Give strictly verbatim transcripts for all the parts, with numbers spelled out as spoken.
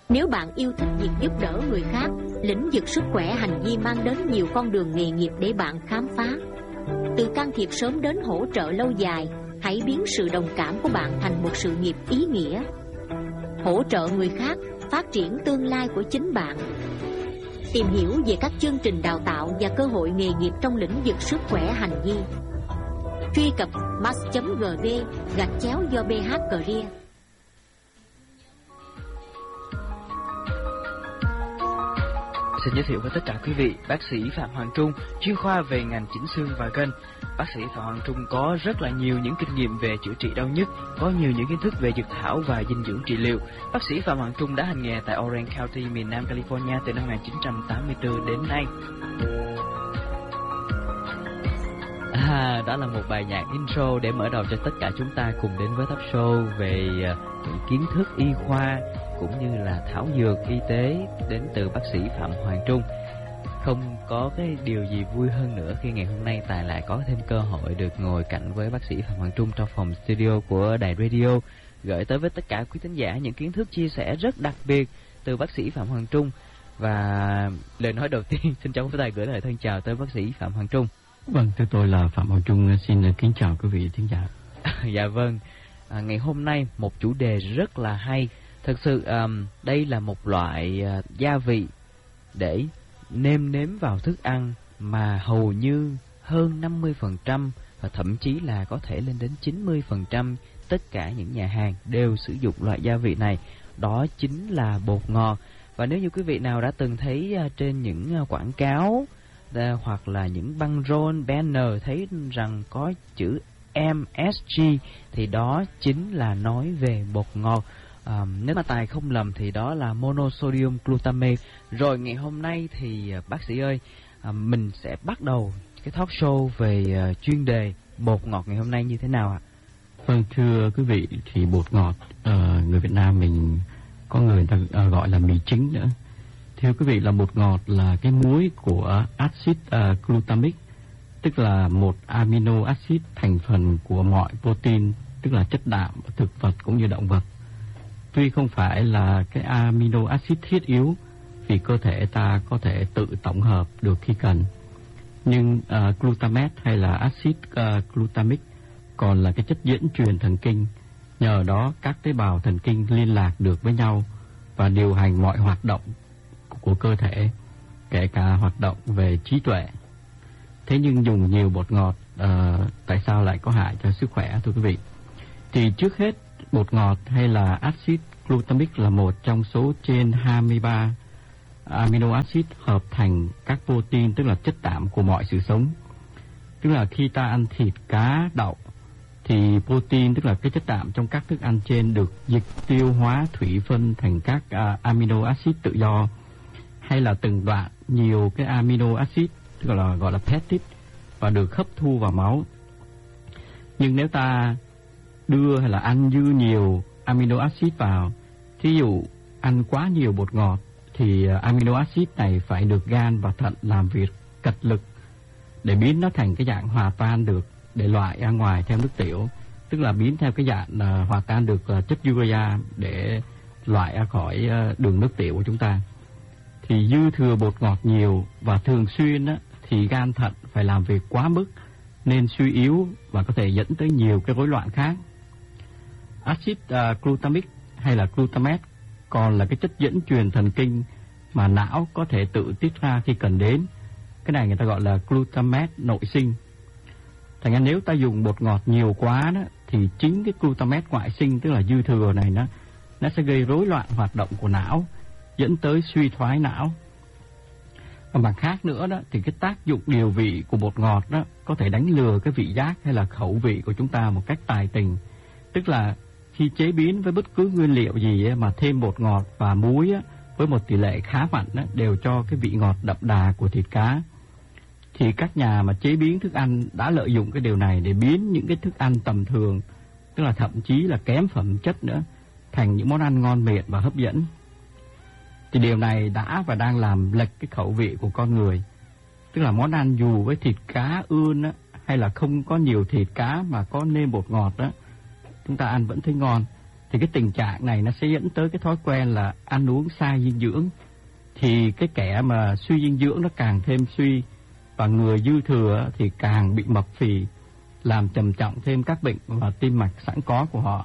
Nếu bạn yêu thích việc giúp đỡ người khác, lĩnh vực sức khỏe hành vi mang đến nhiều con đường nghề nghiệp để bạn khám phá. Từ can thiệp sớm đến hỗ trợ lâu dài, hãy biến sự đồng cảm của bạn thành một sự nghiệp ý nghĩa. Hỗ trợ người khác, phát triển tương lai của chính bạn. Tìm hiểu về các chương trình đào tạo và cơ hội nghề nghiệp trong lĩnh vực sức khỏe hành vi. Truy cập mass chấm gv gạch chéo do bê hát Career. Xin giới thiệu với tất cả quý vị, bác sĩ Phạm Hoàng Trung, chuyên khoa về ngành chỉnh xương và gân. Bác sĩ Phạm Hoàng Trung có rất là nhiều những kinh nghiệm về chữa trị đau nhức, có nhiều những kiến thức về dược thảo và dinh dưỡng trị liệu. Bác sĩ Phạm Hoàng Trung đã hành nghề tại Orange County, miền Nam California từ năm một nghìn chín trăm tám mươi tư đến nay. À, đó là một bài nhạc intro để mở đầu cho tất cả chúng ta cùng đến với talk show về những kiến thức y khoa cũng như là thảo dược y tế đến từ bác sĩ Phạm Hoàng Trung. Không có cái điều gì vui hơn nữa khi ngày hôm nay Tài lại có thêm cơ hội được ngồi cạnh với bác sĩ Phạm Hoàng Trung trong phòng studio của đài radio, gửi tới với tất cả quý thính giả những kiến thức chia sẻ rất đặc biệt từ bác sĩ Phạm Hoàng Trung. Và lời nói đầu tiên xin cho Tài gửi lời thân chào tới bác sĩ Phạm Hoàng Trung. Vâng, thưa tôi là Phạm Hoàng Trung, xin kính chào quý vị thính giả. Dạ vâng, à, ngày hôm nay một chủ đề rất là hay. Thực sự um, đây là một loại uh, gia vị để nêm nếm vào thức ăn mà hầu như hơn năm mươi phần trăm và thậm chí là có thể lên đến chín mươi phần trăm tất cả những nhà hàng đều sử dụng loại gia vị này. Đó chính là bột ngọt. Và nếu như quý vị nào đã từng thấy uh, trên những uh, quảng cáo uh, hoặc là những băng rôn, banner thấy rằng có chữ em ét giê thì đó chính là nói về bột ngọt. À, nếu mà Tài không lầm thì đó là monosodium glutamate. Rồi ngày hôm nay thì bác sĩ ơi, à, mình sẽ bắt đầu cái talk show về uh, chuyên đề bột ngọt ngày hôm nay như thế nào ạ? Vâng, thưa quý vị, thì bột ngọt uh, người Việt Nam mình có người ta uh, gọi là mì chính nữa. Thưa quý vị, là bột ngọt là cái muối của axit uh, glutamic, tức là một amino acid thành phần của mọi protein, tức là chất đạm thực vật cũng như động vật. Tuy không phải là cái amino acid thiết yếu vì cơ thể ta có thể tự tổng hợp được khi cần, nhưng uh, glutamate hay là acid uh, glutamic còn là cái chất dẫn truyền thần kinh. Nhờ đó các tế bào thần kinh liên lạc được với nhau và điều hành mọi hoạt động của cơ thể, kể cả hoạt động về trí tuệ. Thế nhưng dùng nhiều bột ngọt uh, tại sao lại có hại cho sức khỏe, thưa quý vị? Thì trước hết, bột ngọt hay là axit glutamic là một trong số trên hai mươi ba amino acid hợp thành các protein, tức là chất đạm của mọi sự sống. Tức là khi ta ăn thịt, cá, đậu thì protein, tức là cái chất đạm trong các thức ăn trên, được dịch tiêu hóa thủy phân thành các uh, amino acid tự do, hay là từng đoạn nhiều cái amino acid, tức là gọi là peptide, và được hấp thu vào máu. Nhưng nếu ta đưa hay là ăn dư nhiều amino acid vào, thí dụ ăn quá nhiều bột ngọt, thì amino acid này phải được gan và thận làm việc cật lực để biến nó thành cái dạng hòa tan được, để loại ra ngoài theo nước tiểu, tức là biến theo cái dạng uh, hòa tan được uh, chất urea để loại ra khỏi uh, đường nước tiểu của chúng ta. Thì dư thừa bột ngọt nhiều và thường xuyên á, thì gan thận phải làm việc quá mức nên suy yếu và có thể dẫn tới nhiều cái rối loạn khác. Acid uh, glutamic hay là glutamate còn là cái chất dẫn truyền thần kinh mà não có thể tự tiết ra khi cần đến. Cái này người ta gọi là glutamate nội sinh. Thành ra nếu ta dùng bột ngọt nhiều quá đó, thì chính cái glutamate ngoại sinh, tức là dư thừa này, nó nó sẽ gây rối loạn hoạt động của não, dẫn tới suy thoái não. Và mặt khác nữa đó, thì cái tác dụng điều vị của bột ngọt đó có thể đánh lừa cái vị giác hay là khẩu vị của chúng ta một cách tài tình. Tức là khi chế biến với bất cứ nguyên liệu gì ấy, mà thêm bột ngọt và muối ấy, với một tỷ lệ khá mạnh ấy, đều cho cái vị ngọt đậm đà của thịt cá. Thì các nhà mà chế biến thức ăn đã lợi dụng cái điều này để biến những cái thức ăn tầm thường, tức là thậm chí là kém phẩm chất nữa, thành những món ăn ngon miệng và hấp dẫn. Thì điều này đã và đang làm lệch cái khẩu vị của con người. Tức là món ăn dù với thịt cá ươn á, hay là không có nhiều thịt cá mà có nêm bột ngọt á, chúng ta ăn vẫn thấy ngon. thì cái tình trạng này nó sẽ dẫn tới cái thói quen là ăn uống sai dinh dưỡng. Thì cái kẻ mà suy dinh dưỡng nó càng thêm suy, và người dư thừa thì càng bị mập phì, làm trầm trọng thêm các bệnh và tim mạch sẵn có của họ.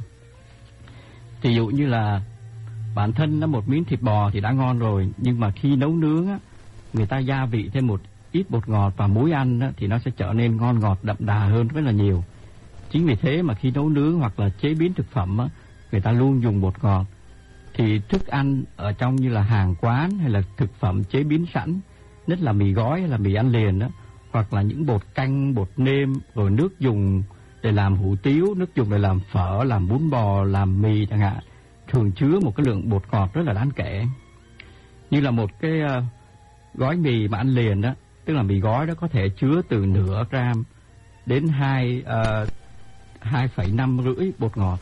Ví dụ như là bản thân nó một miếng thịt bò thì đã ngon rồi, nhưng mà khi nấu nướng á, người ta gia vị thêm một ít bột ngọt và muối ăn á, thì nó sẽ trở nên ngon ngọt đậm đà hơn rất là nhiều. Chính vì thế mà khi nấu nướng hoặc là chế biến thực phẩm á, người ta luôn dùng bột ngọt. Thì thức ăn ở trong như là hàng quán hay là thực phẩm chế biến sẵn, nhất là mì gói hay là mì ăn liền đó, hoặc là những bột canh, bột nêm, rồi nước dùng để làm hủ tiếu, nước dùng để làm phở, làm bún bò, làm mì chẳng hạn, thường chứa một cái lượng bột ngọt rất là đáng kể. Như là một cái uh, gói mì mà ăn liền đó, tức là mì gói đó có thể chứa từ nửa gram đến hai uh, hai phẩy năm rưỡi bột ngọt.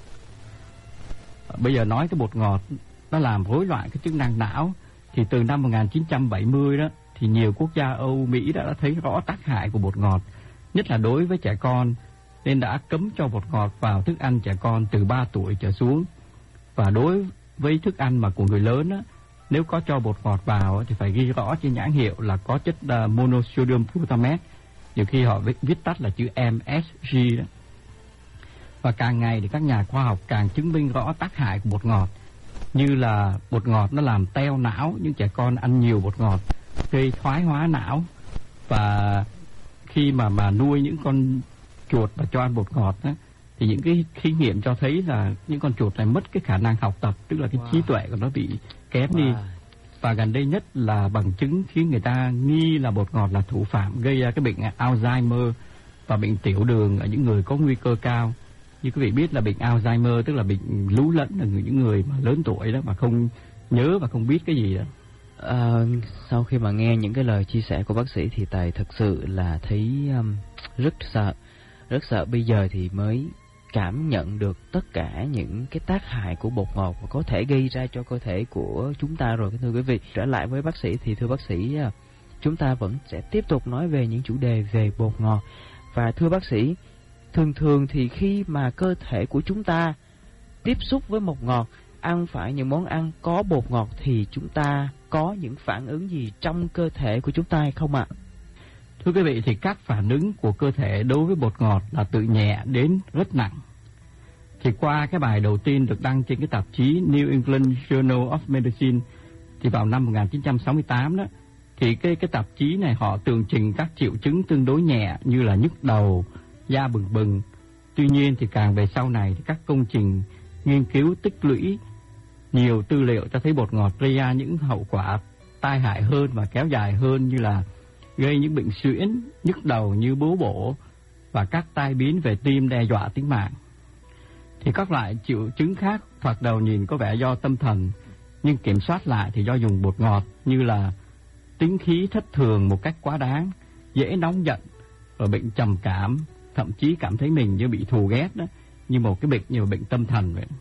Bây giờ nói cái bột ngọt nó làm rối loạn cái chức năng não, thì từ năm một nghìn chín trăm bảy mươi đó thì nhiều quốc gia Âu Mỹ đã thấy rõ tác hại của bột ngọt, nhất là đối với trẻ con, nên đã cấm cho bột ngọt vào thức ăn trẻ con từ ba tuổi trở xuống. Và đối với thức ăn mà của người lớn đó, nếu có cho bột ngọt vào thì phải ghi rõ trên nhãn hiệu là có chất uh, monosodium glutamate, nhiều khi họ viết, viết tắt là chữ em ét giê đó. Và càng ngày thì các nhà khoa học càng chứng minh rõ tác hại của bột ngọt, như là bột ngọt nó làm teo não những trẻ con ăn nhiều bột ngọt, gây thoái hóa não. Và khi mà mà nuôi những con chuột và cho ăn bột ngọt đó, thì những cái thí nghiệm cho thấy là những con chuột này mất cái khả năng học tập, tức là cái wow. trí tuệ của nó bị kém wow. đi. Và gần đây nhất là bằng chứng khiến người ta nghi là bột ngọt là thủ phạm gây ra cái bệnh Alzheimer và bệnh tiểu đường ở những người có nguy cơ cao. Như quý vị biết là bệnh Alzheimer tức là bệnh lú lẫn ở những người mà lớn tuổi đó, mà không nhớ và không biết cái gì đó. À, sau khi mà nghe những cái lời chia sẻ của bác sĩ thì Tài thật sự là thấy um, rất sợ, rất sợ. Bây giờ thì mới cảm nhận được tất cả những cái tác hại của bột ngọt và có thể gây ra cho cơ thể của chúng ta rồi, thưa quý vị. Trở lại với bác sĩ thì thưa bác sĩ, chúng ta vẫn sẽ tiếp tục nói về những chủ đề về bột ngọt. Và thưa bác sĩ, thường thường thì khi mà cơ thể của chúng ta tiếp xúc với bột ngọt, ăn phải những món ăn có bột ngọt thì chúng ta có những phản ứng gì trong cơ thể của chúng ta hay không ạ? Thưa quý vị, thì các phản ứng của cơ thể đối với bột ngọt là từ nhẹ đến rất nặng. Thì qua cái bài đầu tiên được đăng trên cái tạp chí New England Journal of Medicine thì vào năm một nghìn chín trăm sáu mươi tám đó, thì cái cái tạp chí này họ tường trình các triệu chứng tương đối nhẹ như là nhức đầu, da bừng bừng. Tuy nhiên thì càng về sau này thì các công trình nghiên cứu tích lũy nhiều tư liệu cho thấy bột ngọt gây ra những hậu quả tai hại hơn và kéo dài hơn, như là gây những bệnh suyễn, nhức đầu như bướu bổ và các tai biến về tim đe dọa tính mạng. Thì các loại triệu chứng khác thoạt đầu nhìn có vẻ do tâm thần, nhưng kiểm soát lại thì do dùng bột ngọt, như là tính khí thất thường một cách quá đáng, dễ nóng giận, rồi bệnh trầm cảm, thậm chí cảm thấy mình như bị thù ghét đó, như một cái bệnh như một bệnh tâm thần vậy.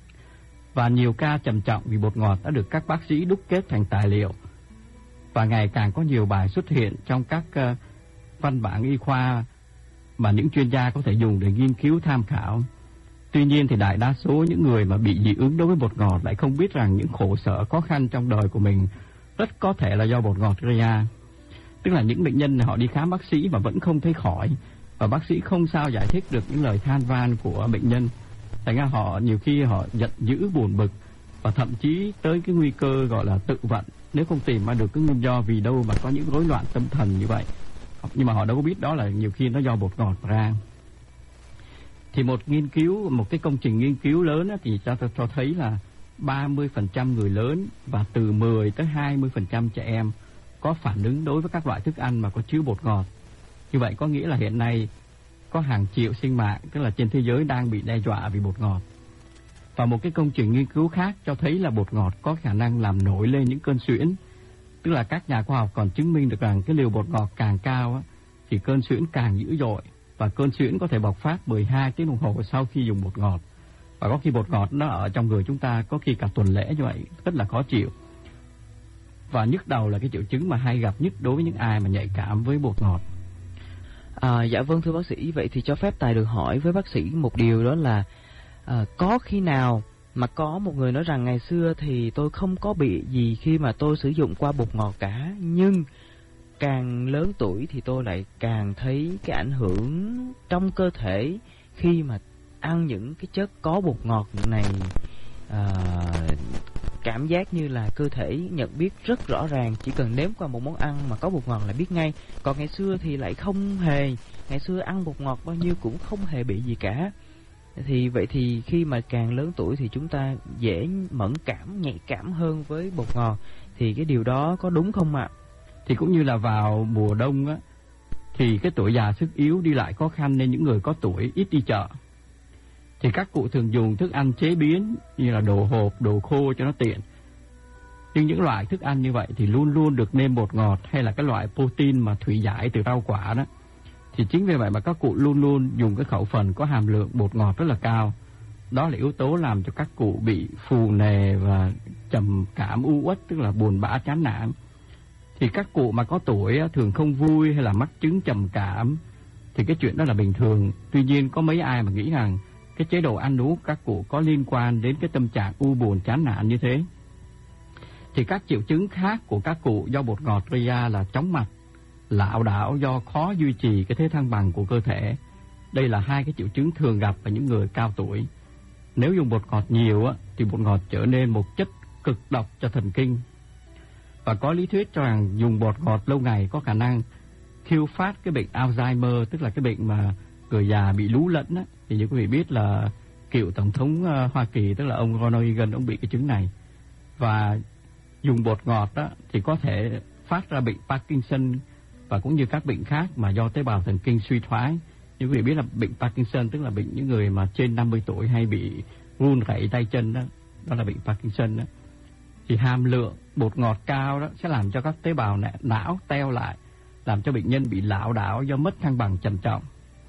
Và nhiều ca trầm trọng vì bột ngọt đã được các bác sĩ đúc kết thành tài liệu, và ngày càng có nhiều bài xuất hiện trong các uh, văn bản y khoa mà những chuyên gia có thể dùng để nghiên cứu tham khảo. Tuy nhiên thì đại đa số những người mà bị dị ứng đối với bột ngọt lại không biết rằng những khổ sở khó khăn trong đời của mình rất có thể là do bột ngọt gây ra. Tức là những bệnh nhân họ đi khám bác sĩ mà vẫn không thấy khỏi, và bác sĩ không sao giải thích được những lời than van của bệnh nhân. Thành ra họ nhiều khi họ giận dữ, buồn bực và thậm chí tới cái nguy cơ gọi là tự vận nếu không tìm ra được cái nguyên do vì đâu mà có những rối loạn tâm thần như vậy. Nhưng mà họ đâu có biết đó là nhiều khi nó do bột ngọt ra. Thì một nghiên cứu, một cái công trình nghiên cứu lớn á, thì cho, cho thấy là ba mươi phần trăm người lớn và từ mười tới hai mươi phần trăm trẻ em có phản ứng đối với các loại thức ăn mà có chứa bột ngọt. Như vậy có nghĩa là hiện nay có hàng triệu sinh mạng, tức là trên thế giới, đang bị đe dọa vì bột ngọt. Và một cái công trình nghiên cứu khác cho thấy là bột ngọt có khả năng làm nổi lên những cơn suyễn. Tức là các nhà khoa học còn chứng minh được rằng cái liều bột ngọt càng cao á, thì cơn suyễn càng dữ dội, và cơn suyễn có thể bộc phát mười hai tiếng đồng hồ sau khi dùng bột ngọt. Và có khi bột ngọt nó ở trong người chúng ta có khi cả tuần lễ như vậy, rất là khó chịu. Và nhức đầu là cái triệu chứng mà hay gặp nhất đối với những ai mà nhạy cảm với bột ngọt. À, dạ vâng, thưa bác sĩ, vậy thì cho phép Tài được hỏi với bác sĩ một điều, đó là à, có khi nào Mà có một người nói rằng ngày xưa thì tôi không có bị gì khi mà tôi sử dụng qua bột ngọt cả, nhưng càng lớn tuổi thì tôi lại càng thấy cái ảnh hưởng trong cơ thể khi mà ăn những cái chất có bột ngọt này. À, cảm giác như là cơ thể nhận biết rất rõ ràng, chỉ cần nếm qua một món ăn mà có bột ngọt là biết ngay. Còn ngày xưa thì lại không hề, ngày xưa ăn bột ngọt bao nhiêu cũng không hề bị gì cả. Thì vậy thì khi mà càng lớn tuổi thì chúng ta dễ mẫn cảm, nhạy cảm hơn với bột ngọt, thì cái điều đó có đúng không ạ? Thì cũng như là vào mùa đông á, thì cái tuổi già sức yếu đi lại khó khăn nên những người có tuổi ít đi chợ. Thì các cụ thường dùng thức ăn chế biến như là đồ hộp, đồ khô cho nó tiện. Nhưng những loại thức ăn như vậy thì luôn luôn được nêm bột ngọt hay là cái loại protein mà thủy giải từ rau quả đó. Thì chính vì vậy mà các cụ luôn luôn dùng cái khẩu phần có hàm lượng bột ngọt rất là cao. Đó là yếu tố làm cho các cụ bị phù nề và trầm cảm, u uất, tức là buồn bã chán nản. Thì các cụ mà có tuổi thường không vui hay là mắc chứng trầm cảm thì cái chuyện đó là bình thường. Tuy nhiên có mấy ai mà nghĩ rằng cái chế độ ăn uống các cụ có liên quan đến cái tâm trạng u buồn chán nản như thế. Thì các triệu chứng khác của các cụ do bột ngọt gây ra là chóng mặt, lảo đảo do khó duy trì cái thế thăng bằng của cơ thể. Đây là hai cái triệu chứng thường gặp ở những người cao tuổi. Nếu dùng bột ngọt nhiều á, thì bột ngọt trở nên một chất cực độc cho thần kinh. Và có lý thuyết cho rằng dùng bột ngọt lâu ngày có khả năng khiêu phát cái bệnh Alzheimer, tức là cái bệnh mà người già bị lú lẫn á. Thì như quý vị biết là cựu tổng thống Hoa Kỳ, tức là ông Ronald Reagan, ông bị cái chứng này. Và dùng bột ngọt á, thì có thể phát ra bệnh Parkinson và cũng như các bệnh khác mà do tế bào thần kinh suy thoái. Như quý vị biết là bệnh Parkinson tức là bệnh những người mà trên năm mươi tuổi hay bị run rẩy tay chân đó, đó là bệnh Parkinson đó. Thì hàm lượng bột ngọt cao đó sẽ làm cho các tế bào não teo lại, làm cho bệnh nhân bị lảo đảo do mất thăng bằng trầm trọng.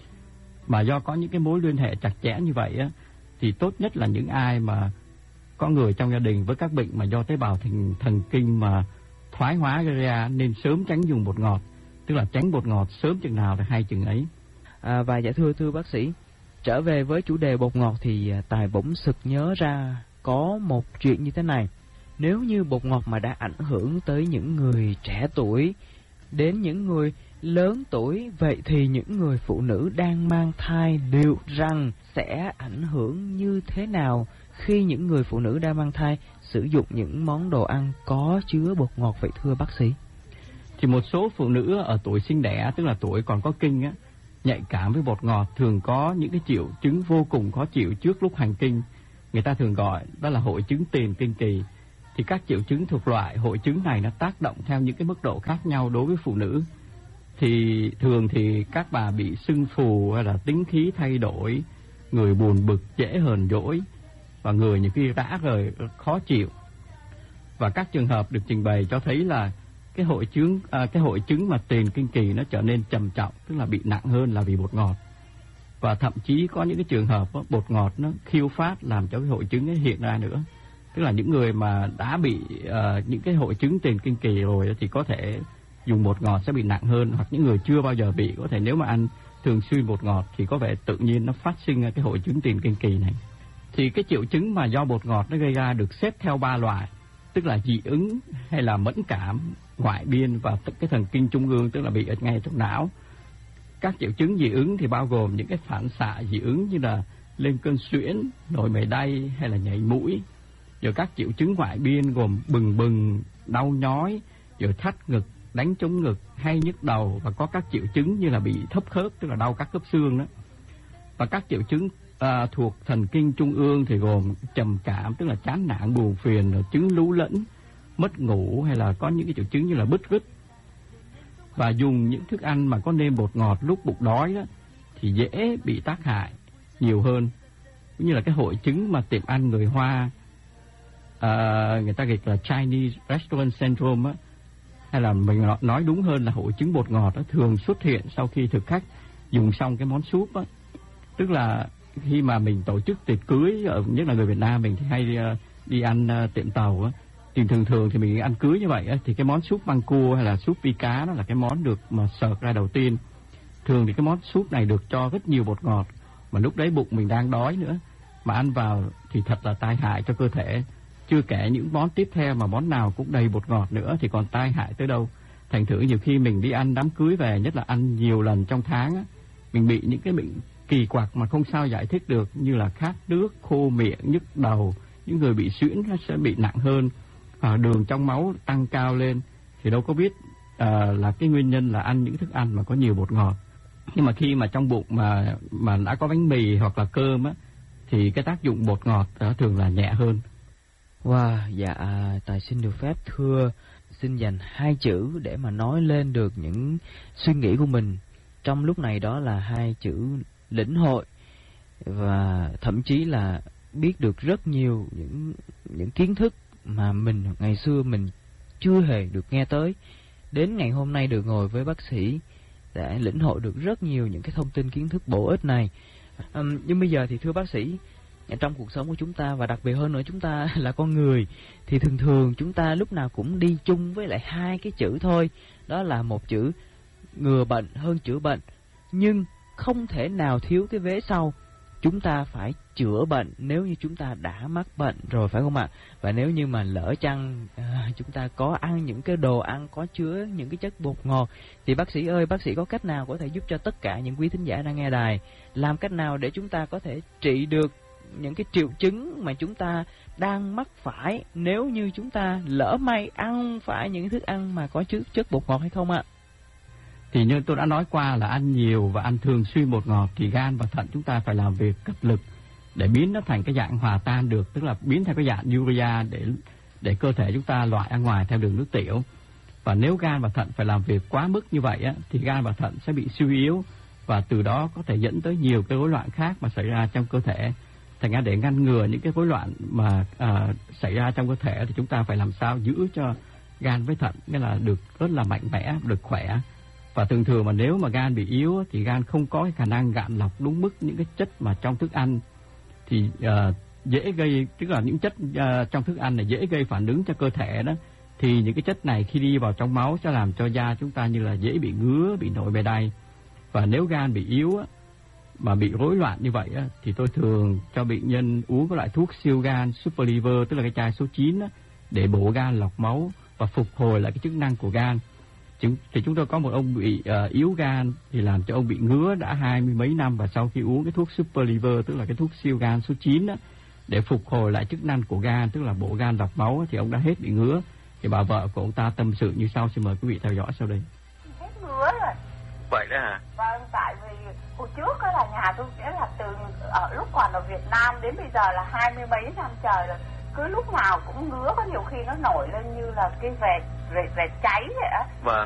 Mà do có những cái mối liên hệ chặt chẽ như vậy á, thì tốt nhất là những ai mà có người trong gia đình với các bệnh mà do tế bào thần, thần kinh mà thoái hóa gây ra nên sớm tránh dùng bột ngọt, tức là tránh bột ngọt sớm chừng nào thì hay chừng ấy. À, và dạ thưa thưa bác sĩ, trở về với chủ đề bột ngọt thì Tài bỗng sực nhớ ra có một chuyện như thế này. Nếu như bột ngọt mà đã ảnh hưởng tới những người trẻ tuổi, đến những người lớn tuổi, vậy thì những người phụ nữ đang mang thai liệu rằng sẽ ảnh hưởng như thế nào khi những người phụ nữ đang mang thai sử dụng những món đồ ăn có chứa bột ngọt vậy thưa bác sĩ? Thì một số phụ nữ ở tuổi sinh đẻ, tức là tuổi còn có kinh á, nhạy cảm với bột ngọt thường có những cái triệu chứng vô cùng khó chịu trước lúc hành kinh. Người ta thường gọi đó là hội chứng tiền kinh kỳ. Thì các triệu chứng thuộc loại hội chứng này nó tác động theo những cái mức độ khác nhau đối với phụ nữ. Thì thường thì các bà bị sưng phù hay là tính khí thay đổi, người buồn bực, dễ hờn dỗi và người những khi rã rời khó chịu. Và các trường hợp được trình bày cho thấy là cái hội chứng à, cái hội chứng mà tiền kinh kỳ nó trở nên trầm trọng, tức là bị nặng hơn là vì bột ngọt. Và thậm chí có những cái trường hợp đó, bột ngọt nó khiêu phát làm cho cái hội chứng ấy hiện ra nữa. Tức là những người mà đã bị uh, những cái hội chứng tiền kinh kỳ rồi thì có thể dùng bột ngọt sẽ bị nặng hơn, hoặc những người chưa bao giờ bị có thể nếu mà ăn thường xuyên bột ngọt thì có vẻ tự nhiên nó phát sinh ra cái hội chứng tiền kinh kỳ này. Thì cái triệu chứng mà do bột ngọt nó gây ra được xếp theo ba loại, tức là dị ứng hay là mẫn cảm, ngoại biên và cái thần kinh trung ương, tức là bị ở ngay trong não. Các triệu chứng dị ứng thì bao gồm những cái phản xạ dị ứng như là lên cơn suyễn, nổi mề đay hay là nhảy mũi. Rồi các triệu chứng ngoại biên gồm bừng bừng, đau nhói, rồi thắt ngực, đánh trống ngực hay nhức đầu, và có các triệu chứng như là bị thấp khớp, tức là đau các khớp xương đó. Và các triệu chứng à, thuộc thần kinh trung ương thì gồm trầm cảm, tức là chán nản buồn phiền, rồi chứng lú lẫn, mất ngủ hay là có những cái triệu chứng như là bứt rứt. Và dùng những thức ăn mà có nêm bột ngọt lúc bụng đói đó thì dễ bị tác hại nhiều hơn. Cũng như là cái hội chứng mà tiệm ăn người Hoa, à, người ta dịch là Chinese Restaurant Syndrome á, hay là mình nói đúng hơn là hội chứng bột ngọt đó, thường xuất hiện sau khi thực khách dùng xong cái món súp á. Tức là khi mà mình tổ chức tiệc cưới, nhất là người Việt Nam mình thì hay đi, đi ăn uh, tiệm tàu á, thì thường thường thì mình ăn cưới như vậy á, thì cái món súp măng cua hay là súp vi cá đó là cái món được mà sợt ra đầu tiên. Thường thì cái món súp này được cho rất nhiều bột ngọt, mà lúc đấy bụng mình đang đói nữa, mà ăn vào thì thật là tai hại cho cơ thể. Chưa kể những món tiếp theo mà món nào cũng đầy bột ngọt nữa thì còn tai hại tới đâu. Thành thử nhiều khi mình đi ăn đám cưới về, nhất là ăn nhiều lần trong tháng á, mình bị những cái bệnh kỳ quặc mà không sao giải thích được, như là khát nước, khô miệng, nhức đầu. Những người bị suyễn sẽ bị nặng hơn, và đường trong máu tăng cao lên. Thì đâu có biết uh, là cái nguyên nhân là ăn những thức ăn mà có nhiều bột ngọt. Nhưng mà khi mà trong bụng mà mà đã có bánh mì hoặc là cơm á, thì cái tác dụng bột ngọt đó thường là nhẹ hơn. Wow, dạ, Tài xin được phép thưa, xin dành hai chữ để mà nói lên được những suy nghĩ của mình trong lúc này, đó là hai chữ lĩnh hội, và thậm chí là biết được rất nhiều những những kiến thức mà mình ngày xưa mình chưa hề được nghe tới. Đến ngày hôm nay được ngồi với bác sĩ để lĩnh hội được rất nhiều những cái thông tin kiến thức bổ ích này. Um, nhưng bây giờ thì thưa bác sĩ, trong cuộc sống của chúng ta, và đặc biệt hơn nữa chúng ta là con người, thì thường thường chúng ta lúc nào cũng đi chung với lại hai cái chữ thôi, đó là một chữ ngừa bệnh hơn chữa bệnh. Nhưng không thể nào thiếu cái vế sau, chúng ta phải chữa bệnh nếu như chúng ta đã mắc bệnh rồi, phải không ạ? Và nếu như mà lỡ chăng à, chúng ta có ăn những cái đồ ăn có chứa những cái chất bột ngọt, thì bác sĩ ơi, bác sĩ có cách nào có thể giúp cho tất cả những quý thính giả đang nghe đài, làm cách nào để chúng ta có thể trị được những cái triệu chứng mà chúng ta đang mắc phải nếu như chúng ta lỡ may ăn phải những thức ăn mà có chứa chất bột ngọt hay không ạ? Thì như tôi đã nói qua là ăn nhiều và ăn thường xuyên bột ngọt thì gan và thận chúng ta phải làm việc cật lực để biến nó thành cái dạng hòa tan được, tức là biến thành cái dạng urea để để cơ thể chúng ta loại ra ngoài theo đường nước tiểu. Và nếu gan và thận phải làm việc quá mức như vậy á, thì gan và thận sẽ bị suy yếu, và từ đó có thể dẫn tới nhiều cái rối loạn khác mà xảy ra trong cơ thể. Thành ra để ngăn ngừa những cái rối loạn mà uh, xảy ra trong cơ thể thì chúng ta phải làm sao giữ cho gan với thận nghĩa là được rất là mạnh mẽ, được khỏe. Và thường thường mà nếu mà gan bị yếu thì gan không có cái khả năng gạn lọc đúng mức những cái chất mà trong thức ăn, thì uh, dễ gây, tức là những chất uh, trong thức ăn này dễ gây phản ứng cho cơ thể đó. Thì những cái chất này khi đi vào trong máu sẽ làm cho da chúng ta như là dễ bị ngứa, bị nổi bề đay. Và nếu gan bị yếu á, mà bị rối loạn như vậy á, thì tôi thường cho bệnh nhân uống các loại thuốc siêu gan Super Liver, tức là cái chai số chín á, để bổ gan, lọc máu và phục hồi lại cái chức năng của gan. Thì chúng tôi có một ông bị uh, yếu gan thì làm cho ông bị ngứa đã hai mươi mấy năm, và sau khi uống cái thuốc Super Liver, tức là cái thuốc siêu gan số chín á, để phục hồi lại chức năng của gan, tức là bổ gan, lọc máu, thì ông đã hết bị ngứa. Thì bà vợ của ông ta tâm sự như sau, xin mời quý vị theo dõi sau đây. Hết ngứa rồi. Vậy đó hả? Vâng, tại vì hồi trước đó là nhà tôi sẽ là từ ở lúc còn ở Việt Nam đến bây giờ là hai mươi mấy năm trời rồi, cứ lúc nào cũng ngứa, có nhiều khi nó nổi lên như là cái vệt vệt vệt cháy vậy á. Vâng.